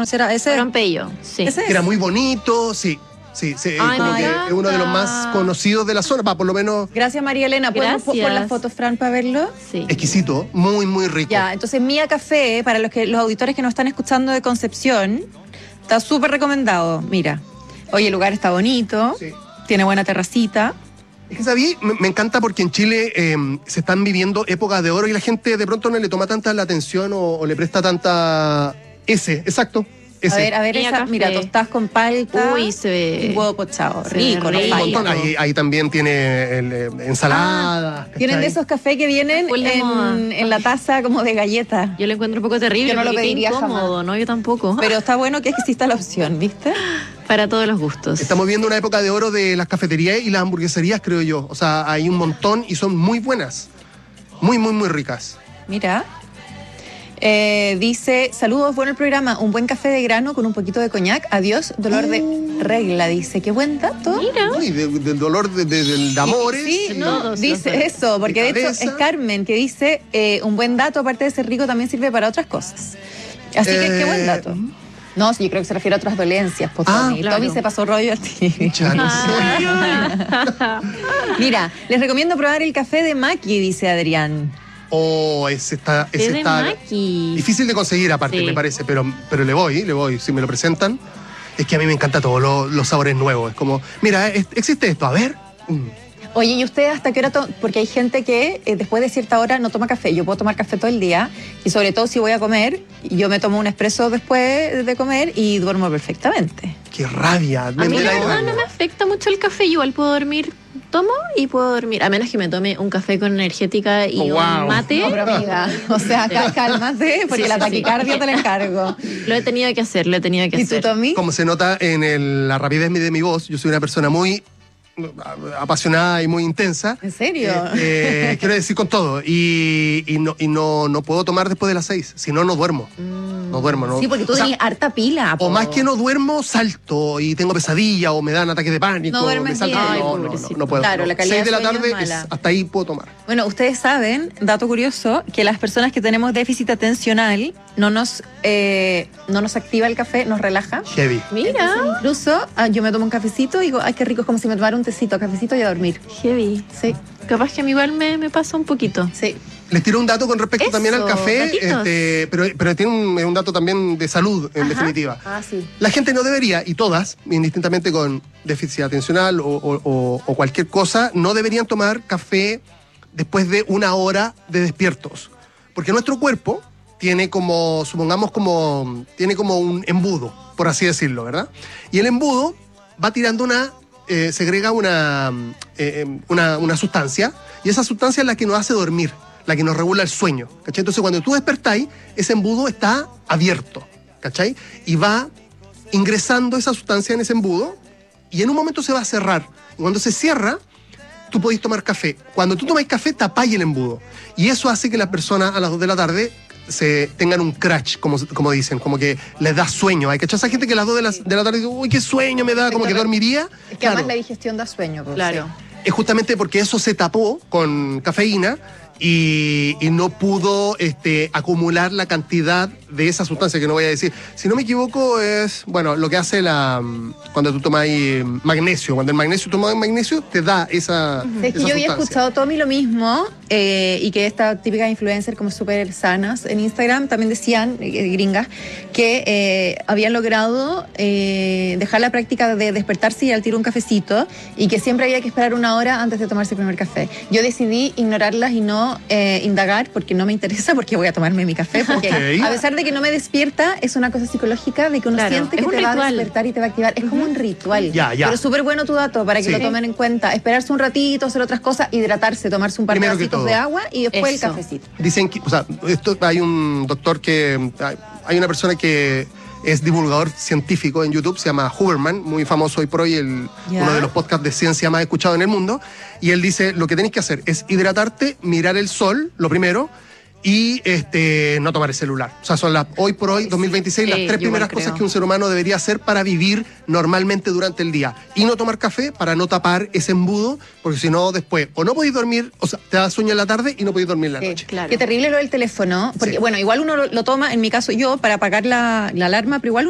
pronunciara ese. Rompello, sí. Ese Era muy bonito, sí. Sí, Ay, como me que encanta. es uno de los más conocidos de la zona, por lo menos Gracias, María Elena. ¿Podemos Gracias. por las fotos, Fran, para verlo? Sí. exquisito, muy, muy rico. Ya, entonces Mía Café, para los auditores que nos están escuchando de Concepción, está súper recomendado. Mira, oye, el lugar está bonito, Sí. tiene buena terracita. Es que sabí, me encanta porque en Chile se están viviendo épocas de oro y la gente de pronto no le toma tanta la atención o le presta tanta... Exacto. Ese. A ver, Mía esa, Café. mira, tostadas con palta Uy, se ve. y huevo pochado. se ve Rico, no rico. Un falla. montón. Ahí también tiene ensalada. Tienen de ¿cachai? esos cafés que vienen Full de moda. en la taza como de galleta. Yo lo encuentro un poco terrible. Yo no lo porque qué pediría incómodo, jamás. ¿no? Yo tampoco. Pero está bueno que exista la opción, ¿viste? Para todos los gustos. Estamos viendo una época de oro de las cafeterías y las hamburgueserías, creo yo. O sea, hay un montón y son muy buenas. Muy, muy, muy ricas. Mira. Dice, saludos, bueno el programa, un buen café de grano con un poquito de coñac, adiós, dolor de regla, dice, qué buen dato. Mira. Uy, del dolor del amores. Sí, y- no, todos dice los eso, porque de de hecho cabeza. es Carmen que dice, un buen dato, aparte de ser rico, también sirve para otras cosas. Así que qué buen dato. No, sí, yo creo que se refiere a otras dolencias, pues, Ah, Tommy. claro. Tommy se pasó rollo a ti. Ya no sé. Mira, les recomiendo probar el café de Maki, dice Adrián. Oh, ese está Maki. difícil de conseguir aparte, Sí. me parece, pero le voy, si me lo presentan. Es que a mí me encanta todo, los sabores nuevos. Es como, mira, existe esto, a ver. Oye, ¿y usted hasta qué hora porque hay gente que después de cierta hora no toma café? Yo puedo tomar café todo el día y sobre todo si voy a comer, yo me tomo un espresso después de comer y duermo perfectamente. Qué rabia. A mí me la da verdad rabia. no me afecta mucho el café. Yo igual puedo dormir, tomo y puedo dormir. A menos que me tome un café con energética y Oh, wow. un mate. No, pero amiga, o sea, cálmate porque Sí, la sí, taquicardia sí. te la encargo. Lo he tenido que hacer, lo he tenido que ¿Y tú, hacer. Tommy? Como se nota en la rapidez de mi voz, yo soy una persona muy apasionada y muy intensa. ¿En serio? Quiero decir con todo. Y no puedo tomar después de las 6, si no, no duermo. No duermo, ¿no? Sí, porque tú O sea, tenés harta pila. o más que no duermo, salto y tengo pesadilla o me dan ataques de pánico. No duermes me salto. bien. Ay, No pobrecito. puedo. Claro, la calidad 6 de la de sueño tarde es mala. hasta ahí puedo tomar. Bueno, ustedes saben, dato curioso, que las personas que tenemos déficit atencional no nos activa el café, nos relaja. Heavy. Mira, Entonces, incluso yo me tomo un cafecito y digo, ay, qué rico, es como si me tomara un tecito, cafecito y a dormir. heavy. Sí, Capaz que a mí igual me pasa un poquito. sí. Les tiro un dato con respecto Eso, también al café, datitos. pero tiene un dato también de salud, en Ajá. definitiva. Ah, sí. La gente no debería, y todas, indistintamente con déficit atencional o cualquier cosa, no deberían tomar café después de 1 hora de despiertos. Porque nuestro cuerpo tiene como, supongamos, tiene como un embudo, por así decirlo, ¿verdad? Y el embudo va tirando segrega una sustancia, y esa sustancia es la que nos hace dormir, la que nos regula el sueño, ¿cachai? Entonces cuando tú despertáis, ese embudo está abierto, ¿cachai? Y va ingresando esa sustancia en ese embudo, y en un momento se va a cerrar. Y cuando se cierra, tú podéis tomar café. Cuando tú tomáis café, tapáis el embudo. Y eso hace que las personas a las 2 de la tarde tengan un crash, como dicen, como que les da sueño. Hay que echar a esa gente que a las 2 de la tarde dice, uy, qué sueño me da, como que dormiría. Es que Claro, además la digestión da sueño. Pues, Claro. es justamente porque eso se tapó con cafeína y no pudo acumular la cantidad de esa sustancia que no voy a decir. Si no me equivoco, es, bueno, lo que hace cuando tú tomas magnesio. Cuando el magnesio tomas magnesio, te da esa Es que yo había sustancia. escuchado, Tommy, lo mismo, y que estas típicas influencers como súper sanas en Instagram también decían, gringas, que habían logrado dejar la práctica de despertarse y al tiro un cafecito, y que siempre había que esperar 1 hora antes de tomarse el primer café. Yo decidí ignorarlas y no indagar, porque no me interesa, porque voy a tomarme mi café, porque Ok. a pesar de que no me despierta, es una cosa psicológica de que uno Claro, siente es que un te va a ritual. despertar y te va a activar. Es como un ritual. Ya. Pero súper bueno tu dato para que Sí. lo tomen en cuenta. Esperarse un ratito, hacer otras cosas, hidratarse, tomarse un par de Primero que vasitos todo. de agua y después Eso. el cafecito. Dicen que, o sea, hay un doctor hay una persona que es divulgador científico en YouTube, se llama Huberman, muy famoso hoy por hoy, Ya. uno de los podcasts de ciencia más escuchados en el mundo, y él dice, lo que tenéis que hacer es hidratarte, mirar el sol, lo primero, y no tomar el celular. O sea, son hoy por hoy, 2026, las Sí, 3 yo igual primeras creo. cosas que un ser humano debería hacer para vivir normalmente durante el día. Y no tomar café para no tapar ese embudo, porque si no, después, o no podéis dormir, o sea, te da sueño en la tarde y no podéis dormir en la Sí, noche. Claro. Qué terrible lo del teléfono, porque Sí. bueno, igual uno lo toma, en mi caso yo, para apagar la alarma, pero igual